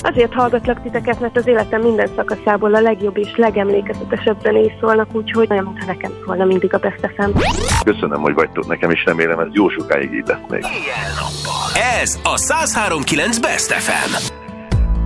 Azért hallgatlak titeket, mert az életem minden szakaszából a legjobb és legemlékezetesebb zenék szólnak, úgyhogy olyan, mintha nekem szólna mindig a Best FM. Köszönöm, hogy vagytok nekem, és remélem ez jó sokáig így lesz még. Ez a 103.9 Best FM.